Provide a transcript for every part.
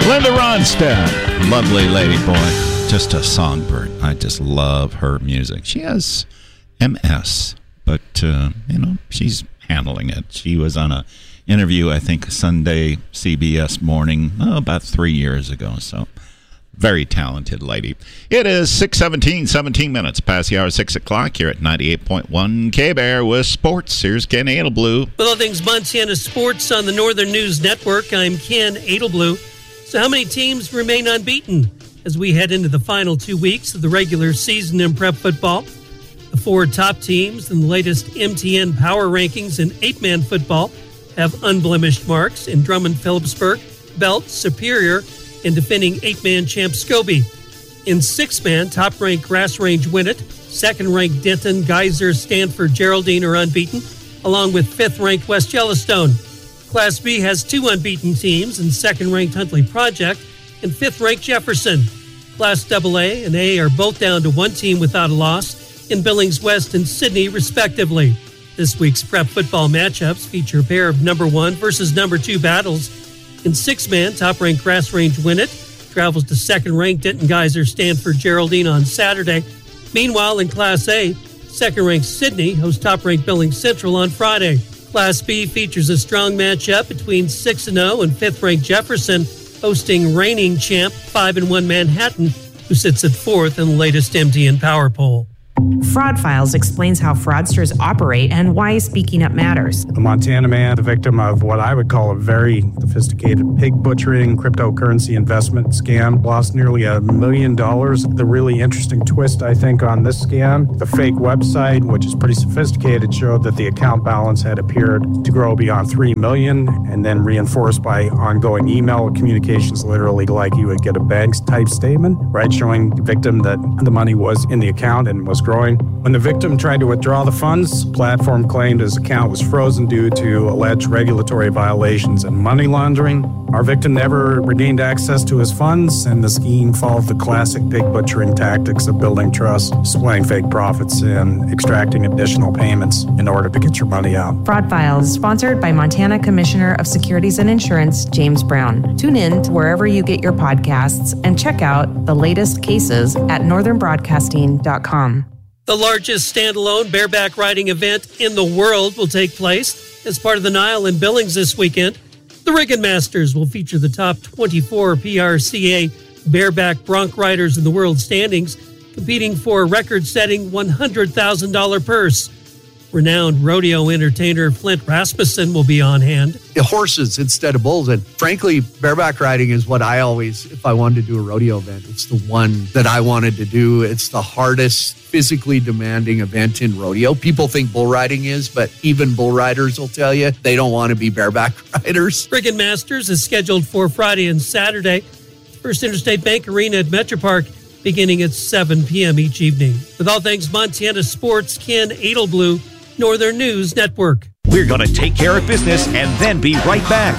Linda Ronstadt, lovely lady boy, just a songbird. I just love her music. She has MS, but, she's handling it. She was on a interview, I think, Sunday CBS Morning, about 3 years ago, so very talented lady. It is 6:17, 17 minutes past the hour, 6 o'clock here at 98.1 K-Bear with sports. Here's Ken Adelblue. With all things Montana sports on the Northern News Network, I'm Ken Adelblue. So how many teams remain unbeaten as we head into the final 2 weeks of the regular season in prep football? The 4 top teams in the latest MTN Power Rankings in 8-man football have unblemished marks in Drummond-Phillipsburg, Belt, Superior, and defending 8-man champ Scobie. In 6-man, top-ranked Grass Range Winnett, second-ranked Denton, Geyser, Stanford, Geraldine are unbeaten, along with 5th-ranked West Yellowstone. Class B has 2 unbeaten teams in second-ranked Huntley Project and 5th-ranked Jefferson. Class AA and A are both down to 1 team without a loss in Billings West and Sidney, respectively. This week's prep football matchups feature a pair of number 1 versus number 2 battles. In 6-man, top-ranked Grass Range Winnett travels to second-ranked Denton Geyser Stanford Geraldine on Saturday. Meanwhile, in Class A, second-ranked Sidney hosts top-ranked Billings Central on Friday. Class B features a strong matchup between 6-0 and 5th-ranked Jefferson, hosting reigning champ 5-1 Manhattan, who sits at 4th in the latest MTN Power Poll. Fraud Files explains how fraudsters operate and why speaking up matters. The Montana man, the victim of what I would call a very sophisticated pig butchering cryptocurrency investment scam, lost nearly $1 million. The really interesting twist, I think, on this scam, the fake website, which is pretty sophisticated, showed that the account balance had appeared to grow beyond $3 million, and then reinforced by ongoing email communications, literally like you would get a bank-type statement, right, showing the victim that the money was in the account and was growing. When the victim tried to withdraw the funds, the platform claimed his account was frozen due to alleged regulatory violations and money laundering. Our victim never regained access to his funds, and the scheme followed the classic pig butchering tactics of building trust, displaying fake profits, and extracting additional payments in order to get your money out. Fraud Files, sponsored by Montana Commissioner of Securities and Insurance, James Brown. Tune in to wherever you get your podcasts and check out the latest cases at northernbroadcasting.com. The largest standalone bareback riding event in the world will take place as part of the Nile in Billings this weekend. The Riggin Masters will feature the top 24 PRCA bareback bronc riders in the world standings, competing for a record-setting $100,000 purse. Renowned rodeo entertainer Flint Rasmussen will be on hand. Horses instead of bulls. And frankly, bareback riding is what I always, if I wanted to do a rodeo event, it's the one that I wanted to do. It's the hardest, physically demanding event in rodeo. People think bull riding is, but even bull riders will tell you they don't want to be bareback riders. Riggin Masters is scheduled for Friday and Saturday. First Interstate Bank Arena at Metro Park, beginning at 7 p.m. each evening. With all things Montana sports, Ken Adelblue, Northern News Network. We're going to take care of business and then be right back.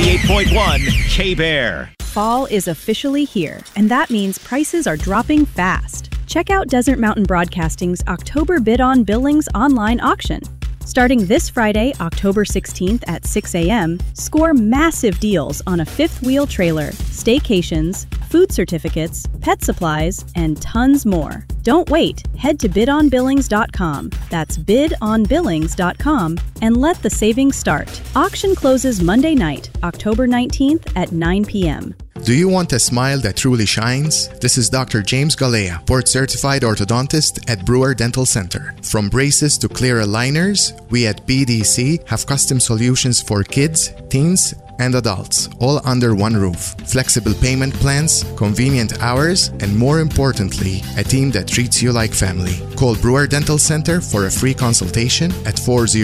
98.1 K-Bear. Fall is officially here, and that means prices are dropping fast. Check out Desert Mountain Broadcasting's October Bid on Billings online auction. Starting this Friday, October 16th at 6 a.m., score massive deals on a fifth-wheel trailer, staycations, food certificates, pet supplies, and tons more. Don't wait. Head to bidonbillings.com. That's bidonbillings.com and let the savings start. Auction closes Monday night, October 19th at 9 p.m. Do you want a smile that truly shines? This is Dr. James Galea, board-certified orthodontist at Brewer Dental Center. From braces to clear aligners, we at BDC have custom solutions for kids, teens, and adults, all under one roof. Flexible payment plans, convenient hours, and more importantly, a team that treats you like family. Call Brewer Dental Center for a free consultation at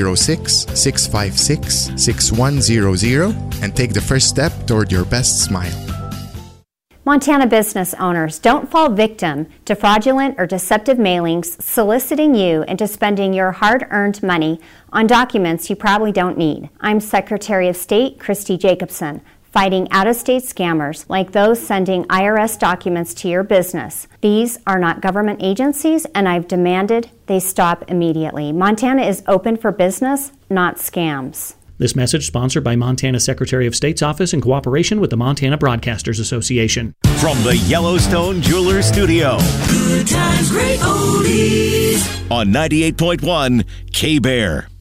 406-656-6100 and take the first step toward your best smile. Montana business owners, don't fall victim to fraudulent or deceptive mailings soliciting you into spending your hard-earned money on documents you probably don't need. I'm Secretary of State Christy Jacobson, fighting out-of-state scammers like those sending IRS documents to your business. These are not government agencies, and I've demanded they stop immediately. Montana is open for business, not scams. This message sponsored by Montana Secretary of State's office in cooperation with the Montana Broadcasters Association. From the Yellowstone Jewelers Studio. Good times, great oldies. On 98.1 K-Bear.